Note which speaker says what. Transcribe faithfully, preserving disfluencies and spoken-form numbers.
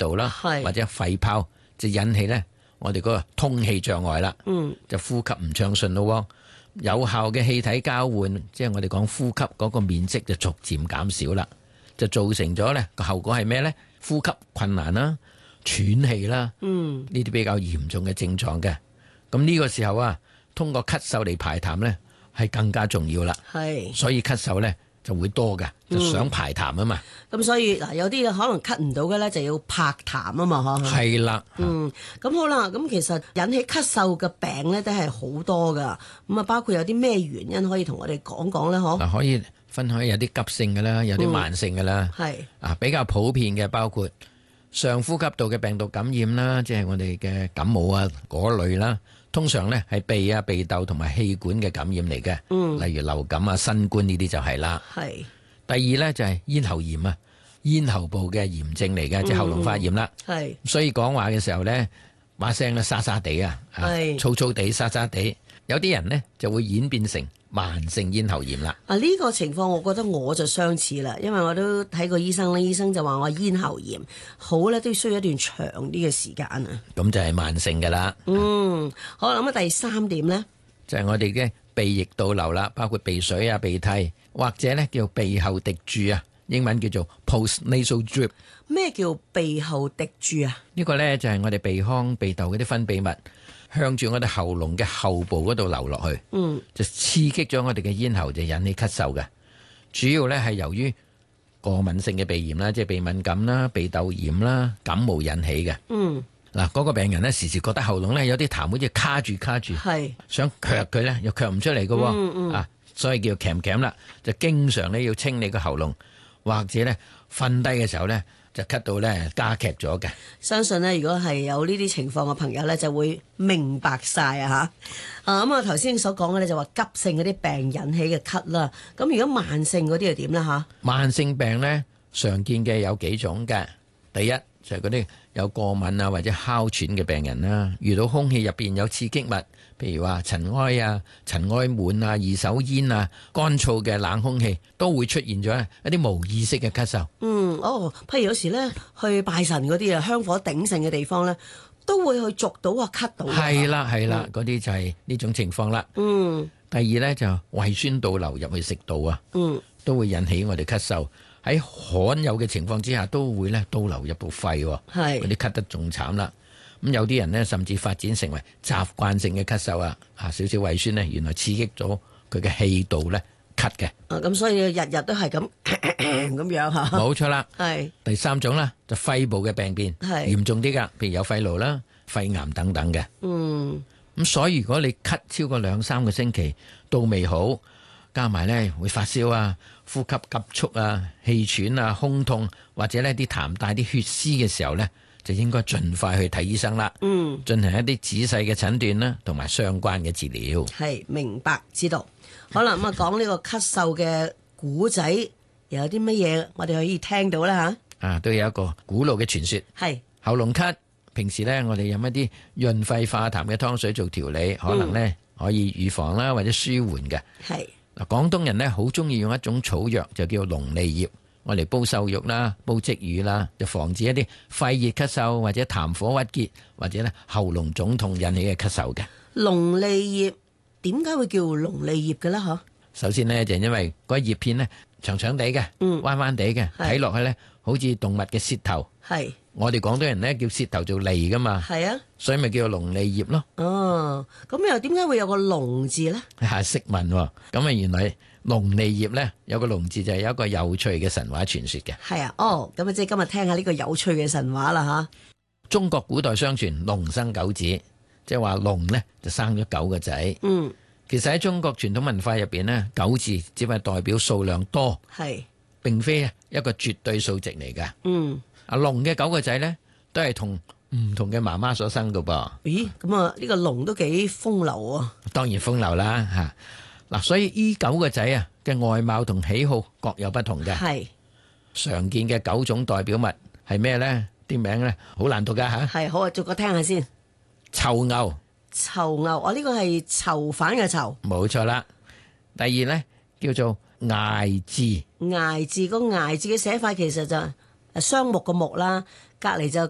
Speaker 1: 道啦，或者肺泡，就引起咧我哋嗰個通氣障礙啦，嗯，就呼吸唔暢順咯。有效嘅氣體交換，即係我哋講呼吸嗰個面積就逐漸減少啦，就造成咗咧個後果係咩咧？呼吸困難啦、喘氣啦，嗯，呢啲比較嚴重嘅症狀嘅。咁呢個時候啊，通過咳嗽嚟排痰咧，係更加重要啦。係，所以咳嗽咧就會多嘅，就想排痰啊嘛。咁、
Speaker 2: 嗯、所以嗱，有啲可能咳唔到嘅咧，就要拍痰啊嘛，嗬。
Speaker 1: 係啦。
Speaker 2: 嗯，咁好啦，咁其實引起咳嗽嘅病咧都係好多噶。咁啊，包括有啲咩原因可以同我哋講講咧？嗬。
Speaker 1: 嗱，可以分開有啲急性嘅啦，有啲慢性嘅啦。係、嗯。啊，比較普遍嘅包括上呼吸道嘅病毒感染啦，即係我哋嘅感冒啊嗰類啦。通常咧係鼻啊、鼻竇同埋氣管嘅感染嚟嘅，嗯，例如流感啊、新冠呢啲就係啦。係。第二咧就係咽喉炎啊，咽喉部嘅炎症嚟嘅，即係喉嚨發炎啦。係。所以講話嘅時候咧，把聲咧沙沙地啊，係粗粗地、沙沙地。有啲人呢就會演變成慢性咽喉炎啦。
Speaker 2: 啊，呢個情況我覺得我就相似啦，因為我都睇過醫生咧，醫生就話我咽喉炎好咧，都需要一段長啲嘅時間啊。
Speaker 1: 咁就係慢性噶啦。
Speaker 2: 嗯，好啦，咁啊第三點咧，
Speaker 1: 就係我哋嘅鼻液倒流啦，包括鼻水啊、鼻涕，或者咧叫鼻後滴注啊，英文叫做 postnasal drip。
Speaker 2: 咩叫鼻後滴注啊？
Speaker 1: 呢個咧就係我哋鼻腔、鼻竇嗰啲分泌物，向住我哋喉嚨嘅後部嗰度流落去，嗯，就刺激咗我哋嘅咽喉，就引起咳嗽嘅。主要咧係由於過敏性嘅鼻炎啦，即係鼻敏感啦、鼻竇炎啦、感冒引起嘅。嗯，嗱，嗰個病人咧時時覺得喉嚨咧有啲痰好似卡住卡住，係想咳佢咧又咳唔出嚟嘅，嗯嗯，啊，所以叫鉗鉗啦，就經常咧要清理個喉嚨，或者咧瞓低嘅時候咧，就咳到咧加劇咗嘅。
Speaker 2: 相信咧，如果係有呢啲情況嘅朋友咧，就會明白晒啊吓。啊咁啊，頭先所講嘅咧就話急性嗰啲病引起嘅咳啦。咁如果慢性嗰啲係點咧吓？
Speaker 1: 慢性病咧常見嘅有幾種嘅。第一就係嗰啲有過敏啊或者哮喘嘅病人啦，遇到空氣入邊有刺激物，譬如話塵埃啊、塵埃蟎啊、二手煙啊、乾燥嘅冷空氣，都會出現咗一啲無意識嘅咳嗽。
Speaker 2: 嗯，哦，譬如有時咧去拜神嗰啲啊，香火鼎盛嘅地方咧，都會去捉到啊咳到。
Speaker 1: 係啦係啦，嗰啲、嗯、就係呢種情況啦。嗯。第二咧就胃酸倒流入去食道啊，嗯，都會引起我哋咳嗽。喺罕有嘅情況之下，都會咧倒流入到肺，嗰啲咳得仲慘啦。咁有啲人呢，甚至發展成為習慣性嘅咳嗽啊，啊少少胃酸呢，原來刺激咗佢嘅氣道咧咳嘅。
Speaker 2: 啊，咁所以日日都係咁咁樣吓。冇
Speaker 1: 錯啦。係第三種啦，就肺部嘅病變，係嚴重啲噶，譬如有肺癆啦、肺癌等等嘅。嗯。咁所以如果你咳超過兩三個星期都未好，加埋咧會發燒啊、呼吸急促啊、氣喘啊、胸痛，或者呢啲痰帶啲血絲嘅時候呢，就應該盡快去睇醫生啦。嗯，進行一啲仔細嘅診斷啦，同埋相關嘅治療。
Speaker 2: 係，明白知道。好啦，咁啊講呢個咳嗽嘅古仔，又有啲乜嘢我哋可以聽到啦吓？
Speaker 1: 啊，都有一個古老嘅傳說。係喉嚨咳，平時呢，我哋飲一啲潤肺化痰嘅湯水做調理，可能呢、嗯、可以預防啦，或者舒緩嘅。係。嗱，廣東人咧好中意用一種草藥，就叫龍脷葉，我嚟煲瘦肉啦、煲鯽魚啦，就防止一啲肺熱咳嗽或者痰火鬱結或者咧喉嚨腫痛引起嘅咳嗽嘅。
Speaker 2: 龍脷葉點解會叫龍脷葉嘅咧？嗬，首
Speaker 1: 先呢，就因為嗰葉片咧長長地嘅，彎彎地嘅，睇落去咧好似動物嘅舌頭。係。我哋廣東人咧叫舌頭做脷噶嘛，係啊，所以咪叫做龍脷葉咯。
Speaker 2: 哦，咁又點解會有個龍字咧？
Speaker 1: 係識問，咁啊原來龍脷葉咧有個龍字就係有一個有趣嘅神話傳說嘅。
Speaker 2: 係啊，哦，咁啊即係今日聽下呢個有趣嘅神話啦吓。
Speaker 1: 中國古代相傳龍生九子，即係話龍咧就生咗九個仔。嗯，其實喺中國傳統文化入邊咧，九字只係代表數量多，係，並非一個絕對數值嚟噶。嗯。阿龍嘅九個仔咧，都係同唔同嘅媽媽所生噶噃。
Speaker 2: 咦，咁啊呢個龍都幾風流啊！
Speaker 1: 當然風流啦吓。嗱，所以呢九個仔啊嘅外貌同喜好各有不同嘅。係常見嘅九種代表物係咩咧？啲名咧好難讀噶吓。
Speaker 2: 係好啊，逐個聽下先。
Speaker 1: 囚牛。
Speaker 2: 囚牛，我呢個係囚犯嘅囚。
Speaker 1: 冇錯啦。第二咧叫做睚字。
Speaker 2: 睚字，個睚字嘅寫法其實就誒雙目個目啦，隔籬就